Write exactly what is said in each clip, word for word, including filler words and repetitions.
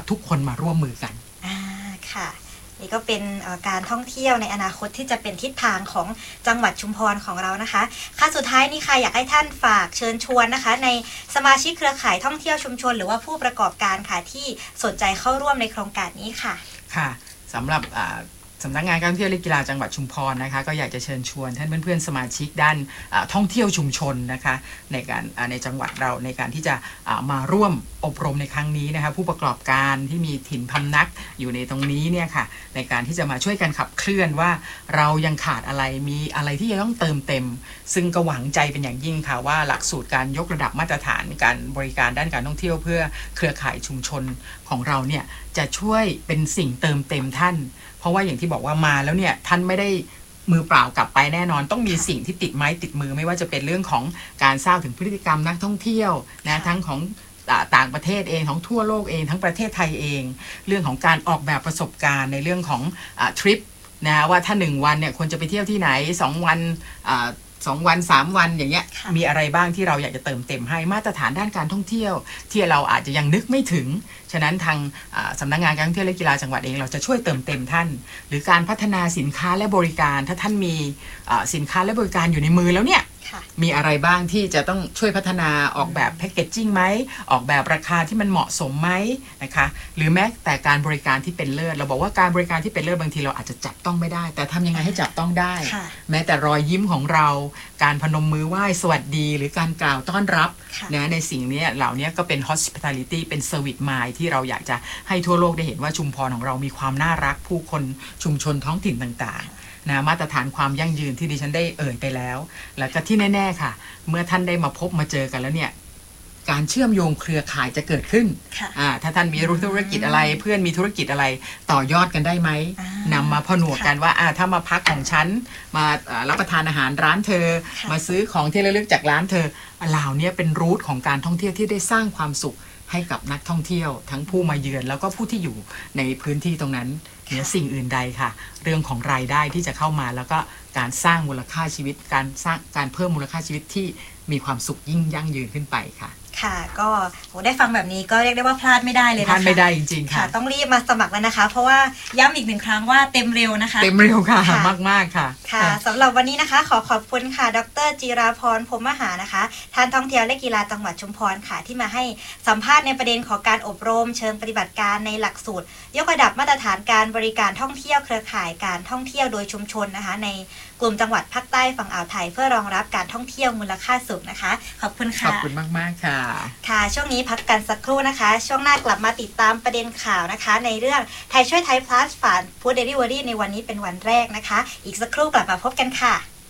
ทุกคนมาร่วมมือกันอ่าค่ะนี่ก็เป็นการท่องเที่ยวในอนาคตที่จะเป็นทิศทางของจังหวัดชุมพรของเรานะคะค่ะสุดท้ายนี่ค่ะอยากให้ท่านฝากเชิญชวนนะคะในสมาชิกเครือข่ายท่องเที่ยวชุมชนหรือว่าผู้ประกอบการค่ะที่สนใจเข้าร่วมในโครงการนี้ค่ะค่ะสำหรับสำนักงานการท่องเที่ยวและกีฬาจังหวัดชุมพรนะคะก็อยากจะเชิญชวนท่านเพื่อนๆสมาชิกด้านท่องเที่ยวชุมชนนะคะในการในจังหวัดเราในการที่จะมาร่วมอบรมในครั้งนี้นะคะผู้ประกอบการที่มีถิ่นพำนักอยู่ในตรงนี้เนี่ยค่ะในการที่จะมาช่วยกันขับเคลื่อนว่าเรายังขาดอะไรมีอะไรที่จะต้องเติมเต็มซึ่งก็หวังใจเป็นอย่างยิ่งค่ะว่าหลักสูตรการยกระดับมาตรฐานการบริการด้านการท่องเที่ยวเพื่อเครือข่ายชุมชนของเราเนี่ยจะช่วยเป็นสิ่งเติมเต็มท่านเพราะว่าอย่างที่บอกว่ามาแล้วเนี่ยท่านไม่ได้มือเปล่ากลับไปแน่นอนต้องมีสิ่งที่ติดไม้ติดมือไม่ว่าจะเป็นเรื่องของการทราบถึงพฤติกรรมนักท่องเที่ยวนะทั้งของต่างประเทศเองของทั่วโลกเองทั้งประเทศไทยเองเรื่องของการออกแบบประสบการณ์ในเรื่องของทริปนะว่าถ้าหนึ่งวันเนี่ยควรจะไปเที่ยวที่ไหนสองวันสองวันสามวันอย่างเงี้ยมีอะไรบ้างที่เราอยากจะเติมเต็มให้มาตรฐานด้านการท่องเที่ยวที่เราอาจจะยังนึกไม่ถึงฉะนั้นทางสำนักงานการท่องเที่ยวและกีฬาจังหวัดเองเราจะช่วยเติมเต็มท่านหรือการพัฒนาสินค้าและบริการถ้าท่านมีสินค้าและบริการอยู่ในมือแล้วเนี่ยมีอะไรบ้างที่จะต้องช่วยพัฒนาออกแบบแพคเกจจิ้งไหมออกแบบราคาที่มันเหมาะสมไหมนะคะหรือแม้แต่การบริการที่เป็นเลิศเราบอกว่าการบริการที่เป็นเลิศบางทีเราอาจจะจับต้องไม่ได้แต่ทำยังไงให้จับต้องได้แม้แต่รอยยิ้มของเราการพนมมือไหว้สวัสดีหรือการกล่าวต้อนรับนะในสิ่งนี้เหล่านี้ก็เป็น hospitality เป็น service mind ที่เราอยากจะให้ทั่วโลกได้เห็นว่าชุมพรของเรามีความน่ารักผู้คนชุมชนท้องถิ่นต่างๆนะมาตรฐานความยั่งยืนที่ดิฉันได้เอ่ยไปแล้วแล้วก็ที่แน่ๆค่ะเมื่อท่านได้มาพบมาเจอกันแล้วเนี่ยการเชื่อมโยงเครือข่ายจะเกิดขึ้นถ้าท่านมีธุรกิจอะไรเพื่อนมีธุรกิจอะไรต่อยอดกันได้ไหมนำมาผนวกกันว่าถ้ามาพักของฉันมารับประทานอาหารร้านเธอมาซื้อของที่ระลึกจากร้านเธอเหล่านี้เป็นรูทของการท่องเที่ยวที่ได้สร้างความสุขให้กับนักท่องเที่ยวทั้งผู้มาเยือนแล้วก็ผู้ที่อยู่ในพื้นที่ตรงนั้นเหนือสิ่งอื่นใดค่ะเรื่องของรายได้ที่จะเข้ามาแล้วก็การสร้างมูลค่าชีวิตการสร้างการเพิ่มมูลค่าชีวิตที่มีความสุขยิ่งยั่งยืนขึ้นไปค่ะค่ะก็โหได้ฟังแบบนี้ก็เรียกได้ว่าพลาดไม่ได้เลยนะคะพลาดไม่ได้จริงๆค่ะต้องรีบมาสมัครแล้วนะคะเพราะว่าย้ำอีกหนึ่งครั้งว่าเต็มเร็วนะคะเต็มเร็วค่ะมากๆค่ะค่ะสำหรับวันนี้นะคะขอขอบคุณค่ะดร.จิราพรพรหมมหานะคะท่านท่องเที่ยวและกีฬาจังหวัดชุมพรค่ะที่มาให้สัมภาษณ์ในประเด็นของการอบรมเชิงปฏิบัติการในหลักสูตรยกระดับมาตรฐานการบริการท่องเที่ยวเครือข่ายการท่องเที่ยวโดยชุมชนนะคะในกลุ่มจังหวัดภาคใต้ฝั่งอ่าวไทยเพื่อรองรับการท่องเที่ยวมูลค่าสูงนะคะขอบคุณค่ะขอบคุณมากๆค่ะค่ะช่วงนี้พักกันสักครู่นะคะช่วงหน้ากลับมาติดตามประเด็นข่าวนะคะในเรื่องไทยช่วยไทยพลัสผ่านฟู้ดเดลิเวอรี่ในวันนี้เป็นวันแรกนะคะอีกสักครู่กลับมาพบกันค่ะ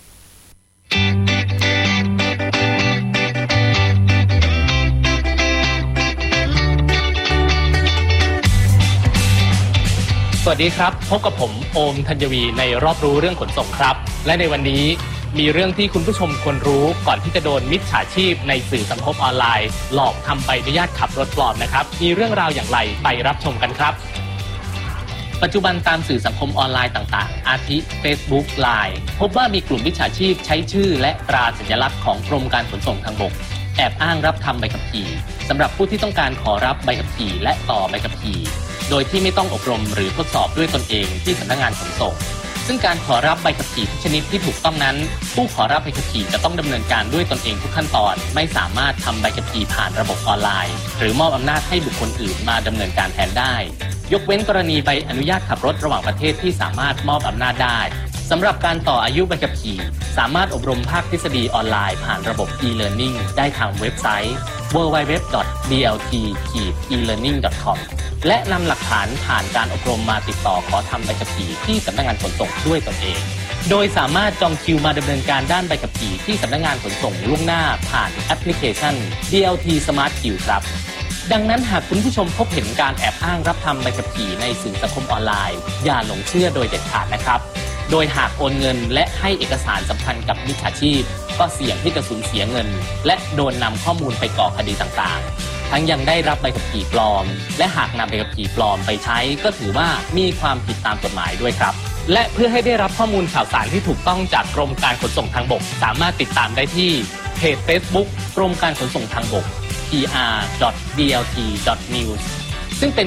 สวัสดีครับพบกับผมโอมธัญวีในรอบรู้เรื่องขนส่งครับและในวันนี้มีเรื่องที่คุณผู้ชมควรรู้ก่อนที่จะโดนมิจฉาชีพในสื่อสังคมออนไลน์หลอกทำใบอนุญาตขับรถปลอมนะครับมีเรื่องราวอย่างไรไปรับชมกันครับปัจจุบันตามสื่อสังคมออนไลน์ต่างๆอาทิ Facebook ไลน์ พบว่ามีกลุ่มมิจฉาชีพใช้ชื่อและตราสัญลักษณ์ของกรมการขนส่งทางบกแอบอ้างรับทำใบขับขี่สำหรับผู้ที่ต้องการขอรับใบขับขี่และต่อใบขับขี่โดยที่ไม่ต้องอบรมหรือทดสอบด้วยตนเองที่สำนักงานขนส่งซึ่งการขอรับใบขับขี่ทุกชนิดที่ถูกต้องนั้นผู้ขอรับใบขับขี่จะต้องดำเนินการด้วยตนเองทุกขั้นตอนไม่สามารถทำใบขับขี่ผ่านระบบออนไลน์หรือมอบอำนาจให้บุคคลอื่นมาดำเนินการแทนได้ยกเว้นกรณีใบอนุญาตขับรถระหว่างประเทศที่สามารถมอบอำนาจได้สำหรับการต่ออายุใบขับขี่สามารถอบรมภาคทฤษฎีออนไลน์ผ่านระบบ e-learning ได้ทางเว็บไซต์ ดับเบิลยู ดับเบิลยู ดับเบิลยู ดอท ดี แอล ที อี เลอร์นิ่ง ดอท คอม และนำหลักฐานผ่านการอบรมมาติดต่อขอทำใบขับขี่ที่สำนักงานขนส่งด้วยตนเองโดยสามารถจองคิวมาดำเนินการด้านใบขับขี่ที่สำนักงานขนส่งล่วงหน้าผ่านแอปพลิเคชัน ดี แอล ที Smart Queue ครับดังนั้นหากคุณผู้ชมพบเห็นการแอบอ้างรับทำใบขับขี่ในสื่อสังคมออนไลน์อย่าหลงเชื่อโดยเด็ดขาดนะครับโดยหากโอนเงินและให้เอกสารสำคัญกับมิจฉาชีพก็เสี่ยงที่จะสูญเสียเงินและโดนนำข้อมูลไปก่อคดีต่างๆทั้งยังได้รับใบขับขี่ปลอมและหากนำใบขับขี่ปลอมไปใช้ก็ถือว่ามีความผิดตามกฎหมายด้วยครับและเพื่อให้ได้รับข้อมูลข่าวสารที่ถูกต้องจากกรมการขนส่งทางบกสามารถติดตามได้ที่เพจ Facebook กรมการขนส่งทางบก พี อาร์ ดอท ดี แอล ที ดอท นิวส์ ซึ่งเป็นช่องทาง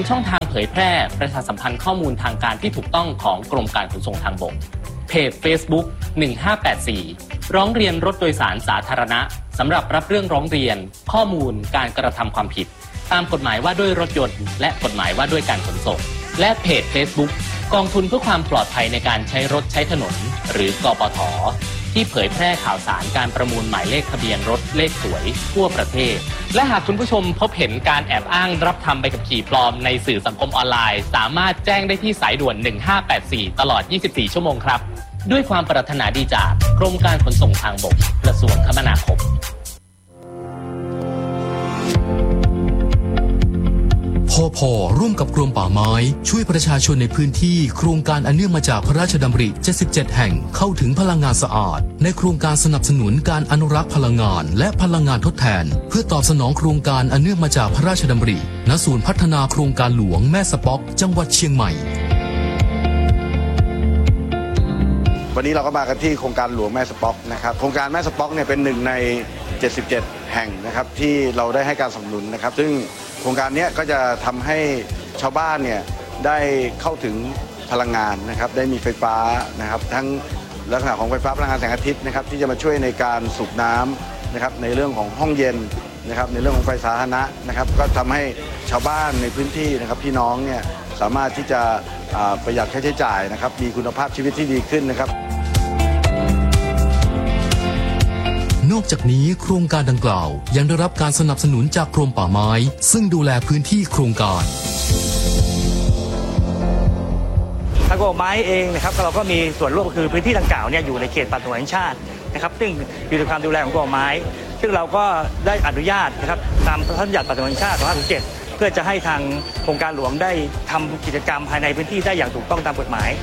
เผยแพร่ประชาสัมพันธ์ข้อมูลทางการที่ถูกต้องของกรมการขนส่งทางบกเพจ Facebook หนึ่งห้าแปดสี่ร้องเรียนรถโดยสารสาธารณะสำหรับรับเรื่องร้องเรียนข้อมูลการกระทำความผิดตามกฎหมายว่าด้วยรถยนต์และกฎหมายว่าด้วยการขนส่งและเพจ Facebook กองทุนเพื่อความปลอดภัยในการใช้รถใช้ถนนหรือกปท.ที่เผยแพร่ข่าวสารการประมูลหมายเลขทะเบียนรถเลขสวยทั่วประเทศและหากคุณผู้ชมพบเห็นการแอบอ้างรับทำใบขับขี่ปลอมในสื่อสังคมออนไลน์สามารถแจ้งได้ที่สายด่วนหนึ่งห้าแปดสี่ตลอดยี่สิบสี่ชั่วโมงครับด้วยความปรารถนาดีจากกรมการขนส่งทางบกกระทรวงคมนาคมพอพอร่วมกับกรมป่าไม้ช่วยประชาชนในพื้นที่โครงการอันเนื่องมาจากพระราชดำริเจ็ดสิบเจ็ดแห่งเข้าถึงพลังงานสะอาดในโครงการสนับสนุนการอนุรักษ์พลังงานและพลังงานทดแทนเพื่อตอบสนองโครงการอันเนื่องมาจากพระราชดำริณศูนย์พัฒนาโครงการหลวงแม่สป๊อกจังหวัดเชียงใหม่วันนี้เราก็มากันที่โครงการหลวงแม่สป๊อกนะครับโครงการแม่สป๊อกเนี่ยเป็นหนึ่งในเจ็ดสิบเจ็ดแห่งนะครับที่เราได้ให้การสนับสนุนนะครับซึ่งโครงการนี้ก็จะทำให้ชาวบ้านเนี่ยได้เข้าถึงพลังงานนะครับได้มีไฟฟ้านะครับทั้งลักษณะของไฟฟ้าพลังงานแสงอาทิตย์นะครับที่จะมาช่วยในการสูบน้ำนะครับในเรื่องของห้องเย็นนะครับในเรื่องของไฟสาธารณะนะครับก็ทำให้ชาวบ้านในพื้นที่นะครับพี่น้องเนี่ยสามารถที่จะประหยัดค่าใช้จ่ายนะครับมีคุณภาพชีวิตที่ดีขึ้นนะครับนอกจากนี้โครงการดังกล่าวยังได้รับการสนับสนุนจากกรมป่าไม้ซึ่งดูแลพื้นที่โครงการทางกรมป่าไม้เองนะครับเราก็มีส่วนร่วมคือพื้นที่ดังกล่าวเนี่ยอยู่ในเขตป่าสงวนแห่งชาตินะครับซึ่งอยู่ในความดูแลของกรมป่าไม้ซึ่งเราก็ได้อนุญาตนะครับตามพระราชบัญญัติป่าสงวนแห่งชาติสองพันห้าร้อยเจ็ดเพื่อจะให้ทางโครงการหลวงได้ทำกิจกรรมภายในพื้นที่ได้อย่างถูกต้องตามกฎหมาย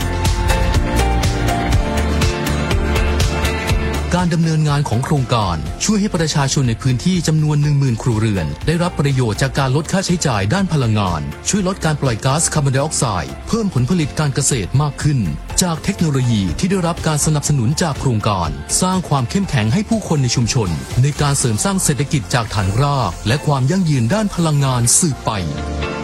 การดำเนินงานของโครงการช่วยให้ประชาชนในพื้นที่จำนวน หนึ่งหมื่น ครัวเรือนได้รับประโยชน์จากการลดค่าใช้จ่ายด้านพลังงานช่วยลดการปล่อยก๊าซคาร์บอนไดออกไซด์เพิ่มผลผลิตการเกษตรมากขึ้นจากเทคโนโลยีที่ได้รับการสนับสนุนจากโครงการสร้างความเข้มแข็งให้ผู้คนในชุมชนในการเสริมสร้างเศรษฐกิจจากฐานรากและความยั่งยืนด้านพลังงานสืบไป